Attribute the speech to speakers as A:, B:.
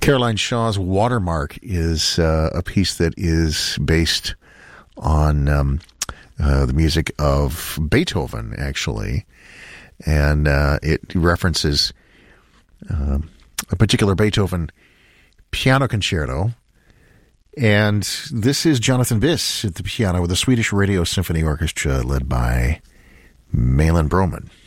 A: Caroline Shaw's Watermark is a piece that is based on the music of Beethoven, actually. And it references a particular Beethoven piano concerto. And this is Jonathan Biss at the piano with the Swedish Radio Symphony Orchestra led by Malin Broman.